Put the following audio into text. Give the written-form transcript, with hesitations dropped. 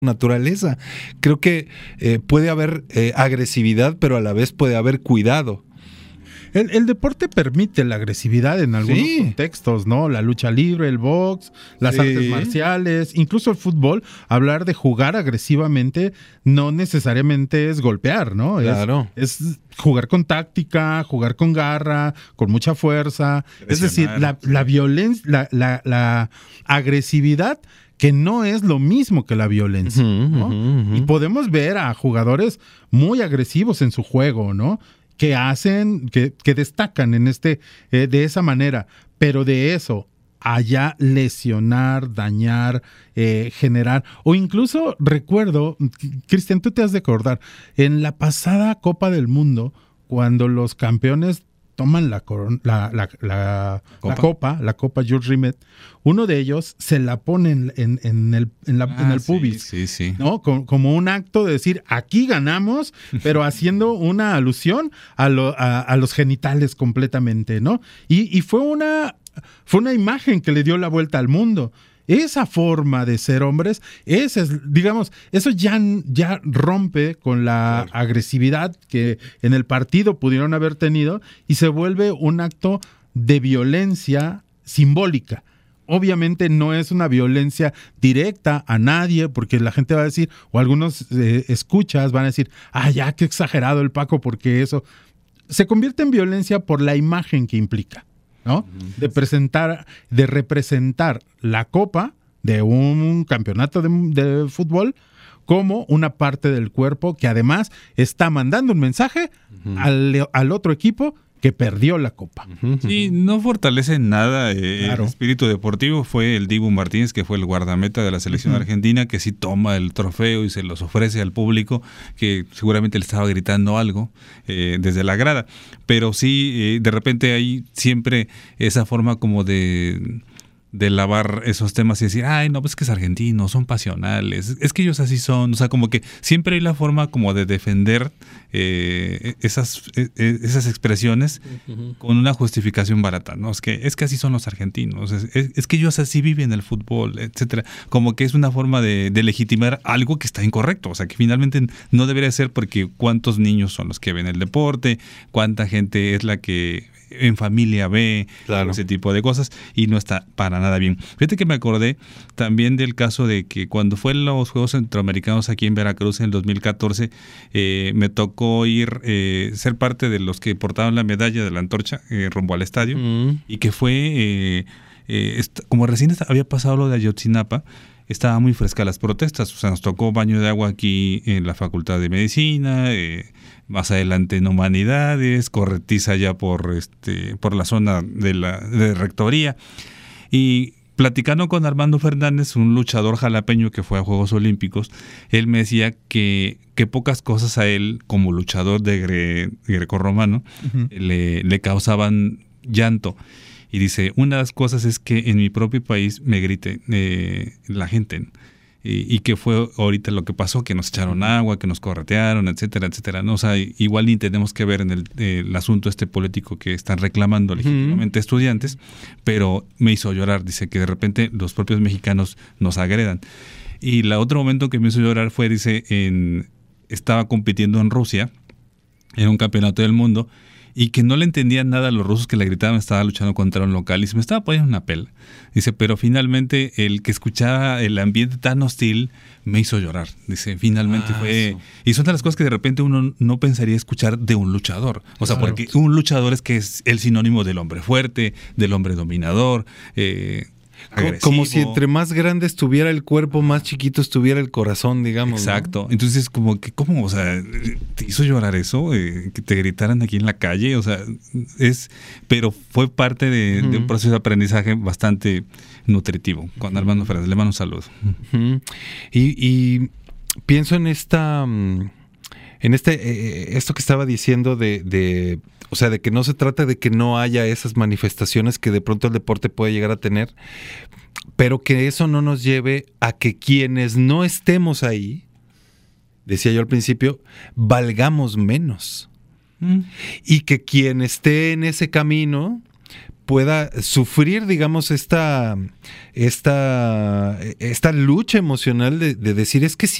naturaleza. Creo que puede haber agresividad, pero a la vez puede haber cuidado. El deporte permite la agresividad en algunos contextos, ¿no? La lucha libre, el box, las artes marciales, incluso el fútbol. Hablar de jugar agresivamente no necesariamente es golpear, ¿no? Claro. Es jugar con táctica, jugar con garra, con mucha fuerza. Es decir, la violencia, la agresividad, que no es lo mismo que la violencia, ¿no? Y podemos ver a jugadores muy agresivos en su juego, ¿no? Que hacen, que destacan en de esa manera, pero de eso allá lesionar, dañar, generar, o incluso recuerdo, Cristian, tú te has de acordar, en la pasada Copa del Mundo, cuando los campeones toman la Copa Jules Rimet, uno de ellos se la pone en el pubis, ¿no? Como un acto de decir, aquí ganamos, pero haciendo una alusión a los genitales completamente, ¿no? Y fue una imagen que le dio la vuelta al mundo. Esa forma de ser hombres, digamos, eso ya rompe con la agresividad que en el partido pudieron haber tenido y se vuelve un acto de violencia simbólica. Obviamente no es una violencia directa a nadie, porque la gente va a decir, o algunos escuchas van a decir, ya, qué exagerado el Paco, porque eso se convierte en violencia por la imagen que implica, ¿no? De representar la copa de un campeonato de fútbol como una parte del cuerpo que además está mandando un mensaje al otro equipo que perdió la copa. Sí, no fortalece nada el espíritu deportivo. Fue el Dibu Martínez, que fue el guardameta de la selección argentina, que sí toma el trofeo y se los ofrece al público, que seguramente le estaba gritando algo desde la grada. Pero sí, de repente hay siempre esa forma como de lavar esos temas y decir, no, pues que es argentino, son pasionales, es que ellos así son, o sea, como que siempre hay la forma como de defender esas expresiones con una justificación barata, ¿no? Es que así son los argentinos, es que ellos así viven el fútbol, etcétera, como que es una forma de legitimar algo que está incorrecto, o sea, que finalmente no debería ser, porque cuántos niños son los que ven el deporte, cuánta gente es la que en familia ve ese tipo de cosas, y no está para nada bien. Fíjate que me acordé también del caso de que cuando fue los Juegos Centroamericanos aquí en Veracruz en el 2014, me tocó ser parte de los que portaban la medalla de la antorcha rumbo al estadio, y que fue como recién había pasado lo de Ayotzinapa, estaba muy fresca las protestas, o sea, nos tocó baño de agua aquí en la Facultad de Medicina, más adelante en Humanidades, corretiza ya por la zona de Rectoría, y platicando con Armando Fernández, un luchador jalapeño que fue a Juegos Olímpicos, él me decía que pocas cosas a él, como luchador de grecorromano, le causaban llanto. Y dice, una de las cosas es que en mi propio país me grite la gente, y que fue ahorita lo que pasó, que nos echaron agua, que nos corretearon, etcétera, etcétera, ¿no? O sea, igual ni tenemos que ver en el asunto político que están reclamando legítimamente estudiantes, pero me hizo llorar, dice, que de repente los propios mexicanos nos agredan. Y el otro momento que me hizo llorar fue, dice, estaba compitiendo en Rusia, en un campeonato del mundo, y que no le entendían nada a los rusos que le gritaban, estaba luchando contra un local y se me estaba poniendo una pela. Dice, pero finalmente el que escuchaba el ambiente tan hostil me hizo llorar. Dice, finalmente fue... Y son de las cosas que de repente uno no pensaría escuchar de un luchador. O sea, porque un luchador es que es el sinónimo del hombre fuerte, del hombre dominador, agresivo. Como si entre más grande estuviera el cuerpo, más chiquito estuviera el corazón, digamos. Exacto. ¿No? Entonces, como que, ¿cómo? O sea, ¿te hizo llorar eso? Que te gritaran aquí en la calle. O sea, pero fue parte de un proceso de aprendizaje bastante nutritivo. Con Armando Fernández, le mando un saludo. Y pienso en esto que estaba diciendo o sea, de que no se trata de que no haya esas manifestaciones que de pronto el deporte puede llegar a tener, pero que eso no nos lleve a que quienes no estemos ahí, decía yo al principio, valgamos menos. Y que quien esté en ese camino, pueda sufrir, digamos, esta lucha emocional de decir, es que sí